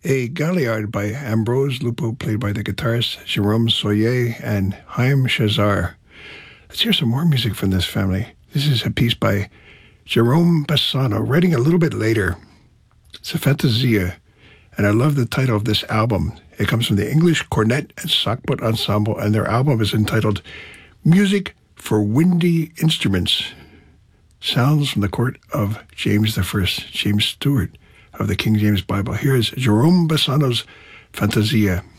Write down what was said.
A Galliard by Ambrose Lupo, played by the guitarists Jérôme Soyer and Haim Chazar. Let's hear some more music from this family. This is a piece by Jerome Bassano, writing a little bit later. It's a Fantasia, and I love the title of this album. It comes from the English Cornet and Sackbut Ensemble, and their album is entitled Music for Windy Instruments. Sounds from the court of James I, James Stewart of the King James Bible. Here is Jerome Bassano's Fantasia.